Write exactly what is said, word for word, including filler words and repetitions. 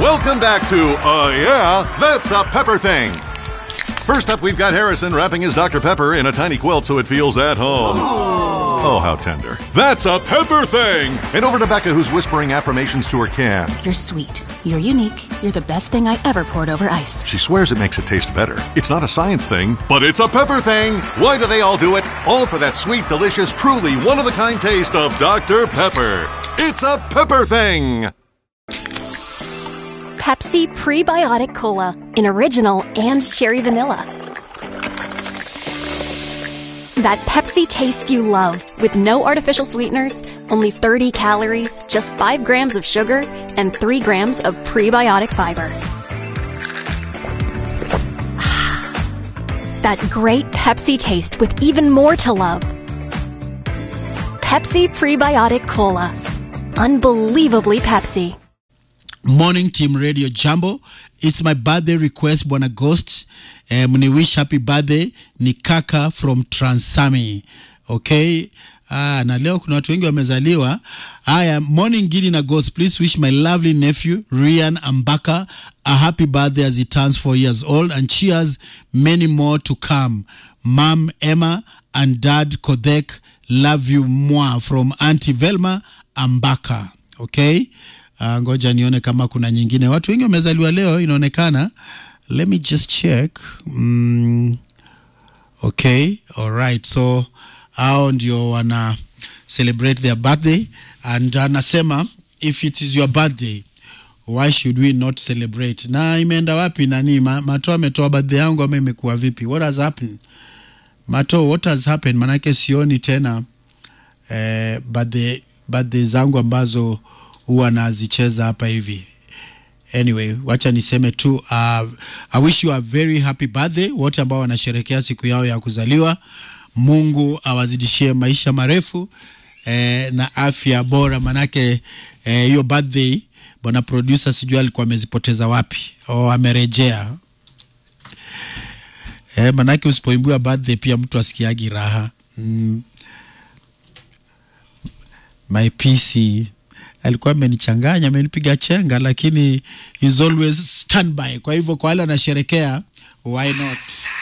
Welcome back to, uh, yeah, That's a Pepper Thing. First up, we've got Harrison wrapping his Doctor Pepper in a tiny quilt so it feels at home. Oh, how tender. That's a Pepper Thing! And over to Becca, who's whispering affirmations to her can. You're sweet. You're unique. You're the best thing I ever poured over ice. She swears it makes it taste better. It's not a science thing, but it's a pepper thing. Why do they all do it? All for that sweet, delicious, truly one-of-a-kind taste of Doctor Pepper. It's a Pepper Thing! Pepsi Prebiotic Cola in original and cherry vanilla. That Pepsi taste you love with no artificial sweeteners, only thirty calories, just five grams of sugar, and three grams of prebiotic fiber. That great Pepsi taste with even more to love. Pepsi Prebiotic Cola. Unbelievably Pepsi. Morning Team Radio Jambo. It's my birthday request, Bwana Ghost. Eh, mni wish happy birthday ni kaka from Transami. Okay? Ah, na leo kuna watu wengi wamezaliwa. Aya, morning Gidi na Ghost. Please wish my lovely nephew, Rian Ambaka, a happy birthday as he turns four years old. And cheers, many more to come. Mom Emma and Dad Kodek, love you moi from Auntie Velma Ambaka. Okay? Uh, ngoja nione kama kuna nyingine. Watu wengi wamezaliwa leo inaonekana. Let me just check. Mm, okay, all right. So hao ndio wana celebrate their birthday and anasema if it is your birthday, why should we not celebrate? Na imeenda wapi nani? Ma, Mato ametoa birthday yangu ama imekuwa vipi? What has happened? Mato, what has happened? Manake sioni tena eh birthday birthday zangu ambazo huwa nazicheza hapa hivi. Anyway, wacha niseme tu uh, I wish you a very happy birthday wote ambao wanasherehekea siku yao ya kuzaliwa. Mungu awazidishie maisha marefu eh, na afya bora, manake hiyo eh, birthday bwana producer sijui alikuwa amezipoteza wapi au amerejea. Eh, manake usipoimbua birthday pia mtu asikiagi raha. Mm. My P C alikuwa amenichanganya, amenipiga chenga, lakini he's always standby. Kwa hivyo kwa wale wanasherehekea, why not?